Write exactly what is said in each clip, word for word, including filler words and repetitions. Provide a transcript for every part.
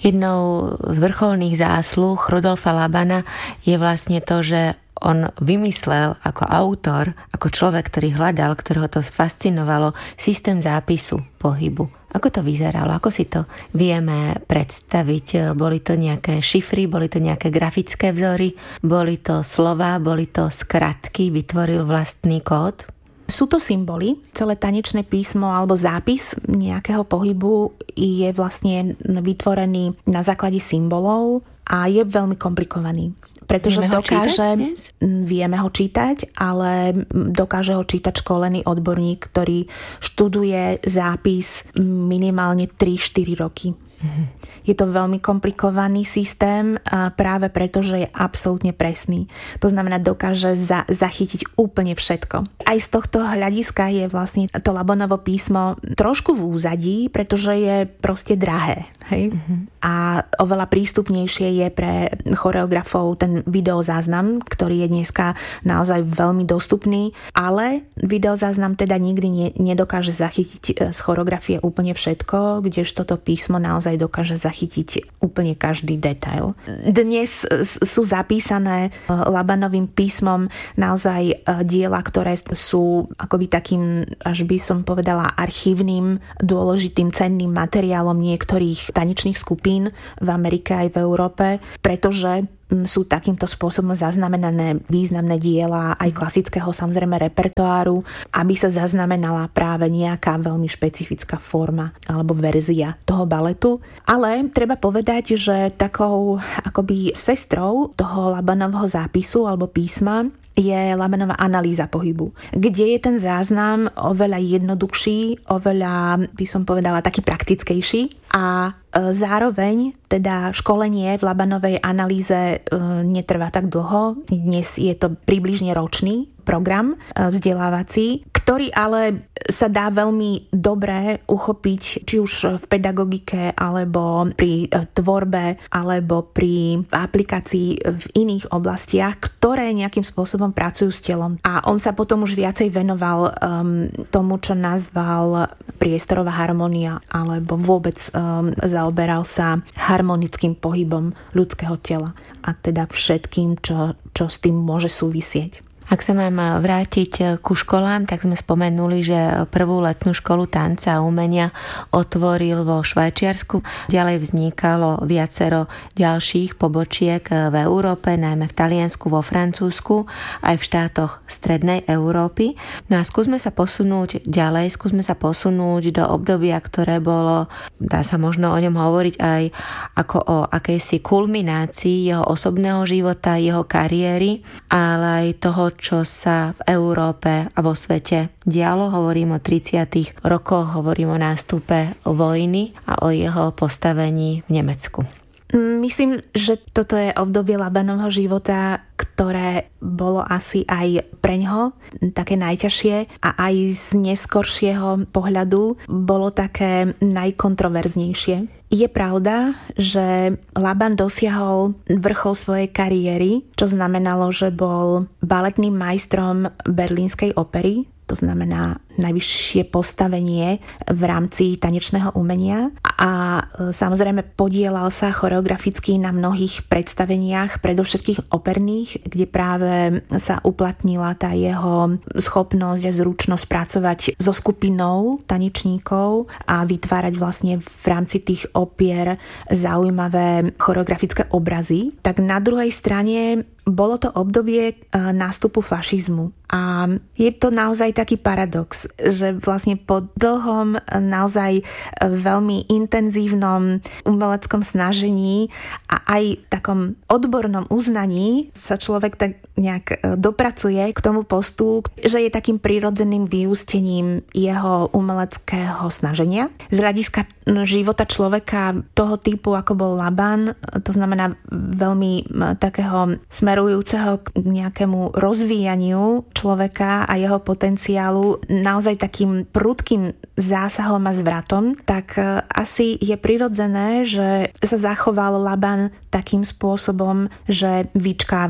Jednou z vrcholných zásluh Rudolfa Labana je vlastne to, že on vymyslel ako autor, ako človek, ktorý hľadal, ktorého to fascinovalo, systém zápisu pohybu. Ako to vyzeralo? Ako si to vieme predstaviť? Boli to nejaké šifry, boli to nejaké grafické vzory, boli to slová, boli to skratky, vytvoril vlastný kód? Sú to symboly. Celé tanečné písmo alebo zápis nejakého pohybu je vlastne vytvorený na základe symbolov a je veľmi komplikovaný. Pretože vieme dokáže, ho čítať dnes? Vieme ho čítať, ale dokáže ho čítať školený odborník, ktorý študuje zápis minimálne tri štyri roky. Mm-hmm. Je to veľmi komplikovaný systém práve preto, že je absolútne presný. To znamená, dokáže za, zachytiť úplne všetko. Aj z tohto hľadiska je vlastne to Labanovo písmo trošku v úzadí, pretože je proste drahé. Hej? Mm-hmm. A oveľa prístupnejšie je pre choreografov ten videozáznam, ktorý je dneska naozaj veľmi dostupný, ale videozáznam teda nikdy ne, nedokáže zachytiť z choreografie úplne všetko, kdežto to písmo naozaj dokáže zachytiť úplne každý detail. Dnes sú zapísané Labanovým písmom naozaj diela, ktoré sú akoby takým, až by som povedala, archívnym, dôležitým, cenným materiálom niektorých tanečných skupín v Amerike aj v Európe, pretože sú takýmto spôsobom zaznamenané významné diela aj klasického samozrejme repertoáru, aby sa zaznamenala práve nejaká veľmi špecifická forma alebo verzia toho baletu. Ale treba povedať, že takou akoby sestrou toho Labanovho zápisu alebo písma je Labanova analýza pohybu, kde je ten záznam oveľa jednoduchší, oveľa, by som povedala, taký praktickejší a zároveň teda školenie v Labanovej analýze netrvá tak dlho. Dnes je to približne ročný program vzdelávací, ktorý ale sa dá veľmi dobre uchopiť či už v pedagogike, alebo pri tvorbe, alebo pri aplikácii v iných oblastiach, ktoré nejakým spôsobom pracujú s telom. A on sa potom už viacej venoval um, tomu, čo nazval priestorová harmónia, alebo vôbec um, zaoberal sa harmonickým pohybom ľudského tela a teda všetkým, čo, čo s tým môže súvisieť. Ak sa mám vrátiť ku školám, tak sme spomenuli, že prvú letnú školu tanca a umenia otvoril vo Švajčiarsku. Ďalej vznikalo viacero ďalších pobočiek v Európe, najmä v Taliansku, vo Francúzsku, aj v štátoch strednej Európy. No a skúsme sa posunúť ďalej, skúsme sa posunúť do obdobia, ktoré bolo, dá sa možno o ňom hovoriť aj ako o akejsi kulminácii jeho osobného života, jeho kariéry, ale aj toho, čo sa v Európe a vo svete dialo. Hovorím o tridsiatych rokoch, hovorím o nástupe vojny a o jeho postavení v Nemecku. Myslím, že toto je obdobie Labanovho života, ktoré bolo asi aj preňho také najťažšie a aj z neskoršieho pohľadu bolo také najkontroverznejšie. Je pravda, že Laban dosiahol vrchol svojej kariéry, čo znamenalo, že bol baletným majstrom Berlínskej opery, to znamená najvyššie postavenie v rámci tanečného umenia a samozrejme podielal sa choreograficky na mnohých predstaveniach, predovšetkých operných, kde práve sa uplatnila tá jeho schopnosť a zručnosť pracovať so skupinou tanečníkov a vytvárať vlastne v rámci tých opier zaujímavé choreografické obrazy. Tak na druhej strane bolo to obdobie nástupu fašizmu a je to naozaj taký paradox, že vlastne po dlhom, naozaj veľmi intenzívnom umeleckom snažení a aj takom odbornom uznaní sa človek tak nejak dopracuje k tomu postu, že je takým prirodzeným vyústením jeho umeleckého snaženia. Z hľadiska života človeka toho typu, ako bol Laban, to znamená veľmi takého smerujúceho k nejakému rozvíjaniu človeka a jeho potenciálu naozaj takým prudkým zásahom a zvratom, tak asi je prirodzené, že sa zachoval Laban takým spôsobom, že vyčkával.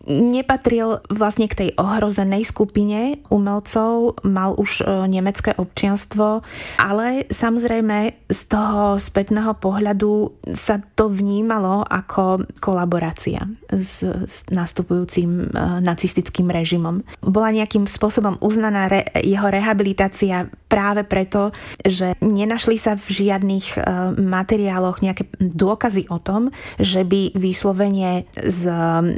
nepatril vlastne k tej ohrozenej skupine umelcov, mal už nemecké občianstvo, ale samozrejme z toho spätného pohľadu sa to vnímalo ako kolaborácia s, s nastupujúcim nacistickým režimom. Bola nejakým spôsobom uznaná re, jeho rehabilitácia práve preto, že nenašli sa v žiadnych materiáloch nejaké dôkazy o tom, že by vyslovene s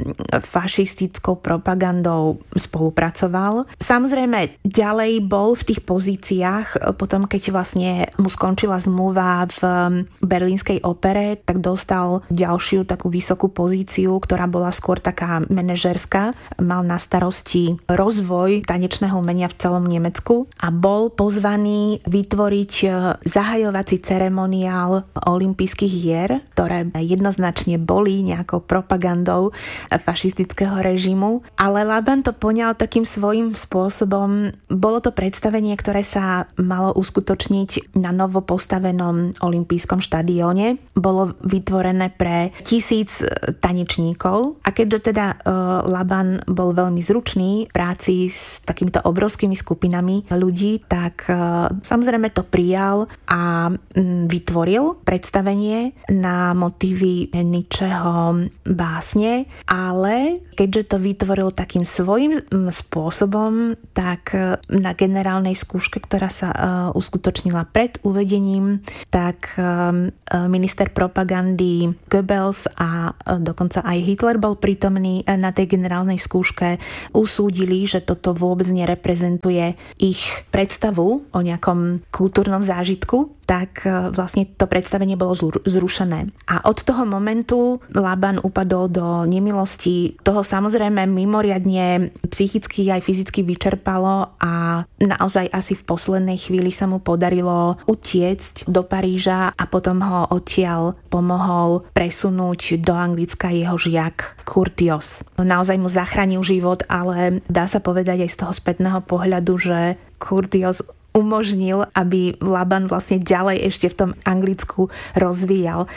fašistickou propagandou spolupracoval. Samozrejme, ďalej bol v tých pozíciách, potom keď vlastne mu skončila zmluva v berlínskej opere, tak dostal ďalšiu takú vysokú pozíciu, ktorá bola skôr taká manažerská. Mal na starosti rozvoj tanečného umenia v celom Nemecku a bol pozvaný vytvoriť zahajovací ceremoniál olympijských hier, ktoré jednoznačne boli nejakou propagandou fašistického režimu, ale Laban to poňal takým svojím spôsobom. Bolo to predstavenie, ktoré sa malo uskutočniť na novo postavenom olympijskom štadióne. Bolo vytvorené pre tisíc tanečníkov a keďže teda Laban bol veľmi zručný v práci s takýmito obrovskými skupinami ľudí, tak samozrejme to prijal a vytvoril predstavenie na motívy Nietzscheho básne, ale keďže to vytvoril takým svojím spôsobom, tak na generálnej skúške, ktorá sa uskutočnila pred uvedením, tak minister propagandy Goebbels a dokonca aj Hitler bol prítomný na tej generálnej skúške, usúdili, že toto vôbec nereprezentuje ich predstavu o nejakom kultúrnom zážitku, tak vlastne to predstavenie bolo zrušené. A od toho momentu Laban upadol do nemilosti. Toho samozrejme mimoriadne psychicky aj fyzicky vyčerpalo a naozaj asi v poslednej chvíli sa mu podarilo utiecť do Paríža a potom ho odtiaľ pomohol presunúť do Anglicka jeho žiak Curtius. Naozaj mu zachránil život, ale dá sa povedať aj z toho spätného pohľadu, že Curtius umožnil, aby Laban vlastne ďalej ešte v tom Anglicku rozvíjal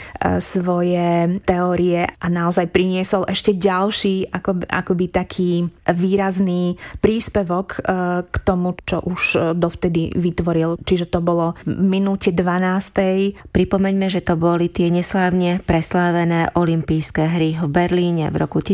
svoje teórie a naozaj priniesol ešte ďalší ako, akoby taký výrazný príspevok k tomu, čo už dovtedy vytvoril. Čiže to bolo v minúte dvanástej. Pripomeňme, že to boli tie neslávne preslávené olympijské hry v Berlíne v roku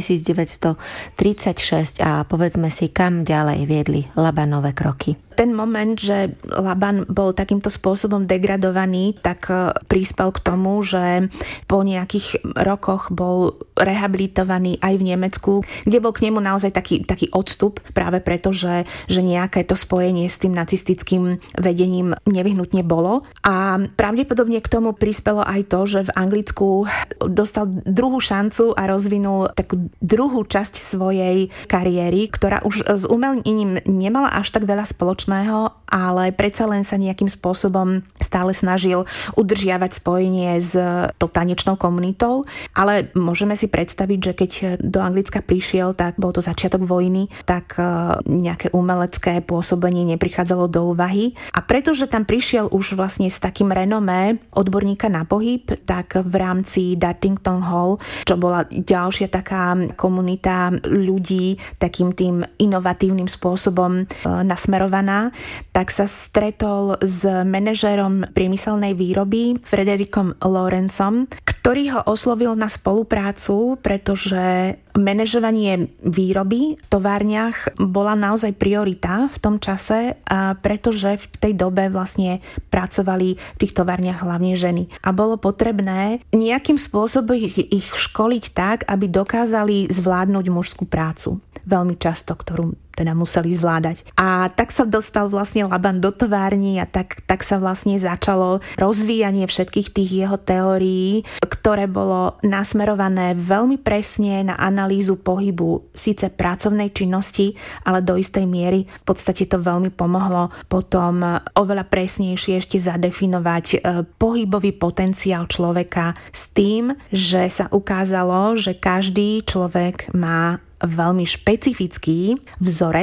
devätnásťtridsaťšesť a povedzme si, kam ďalej viedli Labanové kroky. Ten moment, že Laban bol takýmto spôsobom degradovaný, tak prispel k tomu, že po nejakých rokoch bol rehabilitovaný aj v Nemecku, kde bol k nemu naozaj taký, taký odstup, práve preto, že, že nejaké to spojenie s tým nacistickým vedením nevyhnutne bolo. A pravdepodobne k tomu prispelo aj to, že v Anglicku dostal druhú šancu a rozvinul takú druhú časť svojej kariéry, ktorá už s umelením nemala až tak veľa spoločného, ale predsa len sa nejakým spôsobom stále snažil udržiavať spojenie s tou tanečnou komunitou, ale môžeme si predstaviť, že keď do Anglicka prišiel, tak bol to začiatok vojny, tak nejaké umelecké pôsobenie neprichádzalo do úvahy a pretože tam prišiel už vlastne s takým renomé odborníka na pohyb, tak v rámci Dartington Hall, čo bola ďalšia taká komunita ľudí takým tým inovatívnym spôsobom nasmerovaná, tak sa stretol s manažérom priemyselnej výroby Frederikom Lorenzom, ktorý ho oslovil na spoluprácu, pretože manažovanie výroby v továrniach bola naozaj priorita v tom čase, a pretože v tej dobe vlastne pracovali v tých továrniach hlavne ženy. A bolo potrebné nejakým spôsobom ich, ich školiť tak, aby dokázali zvládnuť mužskú prácu. Veľmi často, ktorú teda museli zvládať. A tak sa dostal vlastne Laban do továrny a tak, tak sa vlastne začalo rozvíjanie všetkých tých jeho teórií, ktoré bolo nasmerované veľmi presne na analýzu pohybu síce pracovnej činnosti, ale do istej miery v podstate to veľmi pomohlo potom oveľa presnejšie ešte zadefinovať pohybový potenciál človeka s tým, že sa ukázalo, že každý človek má veľmi špecifický vzorec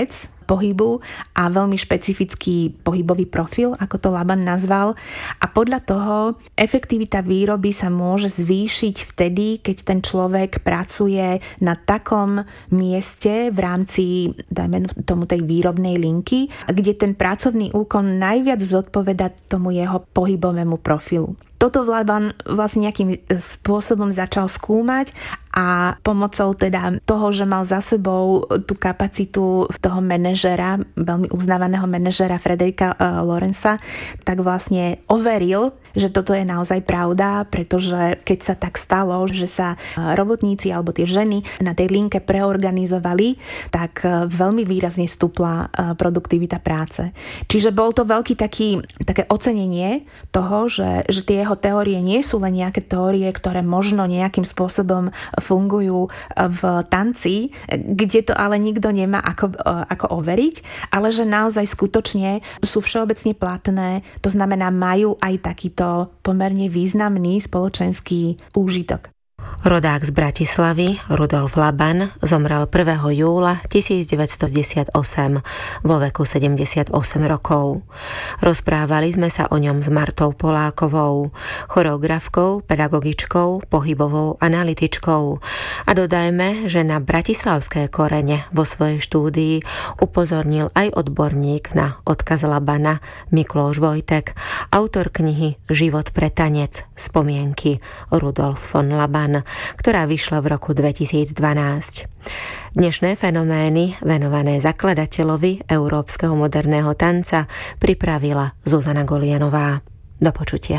pohybu a veľmi špecifický pohybový profil, ako to Laban nazval. A podľa toho efektivita výroby sa môže zvýšiť vtedy, keď ten človek pracuje na takom mieste v rámci, dajme tomu, tej výrobnej linky, kde ten pracovný úkon najviac zodpoveda tomu jeho pohybovému profilu. Toto Laban vlastne nejakým spôsobom začal skúmať a pomocou teda toho, že mal za sebou tú kapacitu toho manažera, veľmi uznávaného manažera Frederika Lorenza, tak vlastne overil, že toto je naozaj pravda, pretože keď sa tak stalo, že sa robotníci alebo tie ženy na tej linke preorganizovali, tak veľmi výrazne stúpla produktivita práce. Čiže bol to veľký taký, také ocenenie toho, že, že tie jeho teórie nie sú len nejaké teórie, ktoré možno nejakým spôsobom fungujú v tanci, kde to ale nikto nemá ako, ako overiť, ale že naozaj skutočne sú všeobecne platné, to znamená majú aj takýto pomerne významný spoločenský úžitok. Rodák z Bratislavy Rudolf Laban zomrel prvého júla devätnásťstodeväťdesiatosem vo veku sedemdesiatosem rokov. Rozprávali sme sa o ňom s Martou Polákovou, choreografkou, pedagogičkou, pohybovou analytičkou. A dodajme, že na bratislavské korene vo svojej štúdii upozornil aj odborník na odkaz Labana Miklós Vojtek, autor knihy Život pre tanec, spomienky Rudolf von Laban, ktorá vyšla v roku dvetisícdvanásť. Dnešné fenomény venované zakladateľovi európskeho moderného tanca pripravila Zuzana Golianová. Do počutia.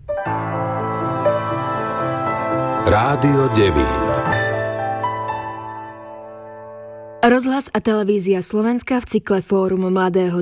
Rádio Devín. Rozhlas a televízia Slovenska v cykle Fórum mladého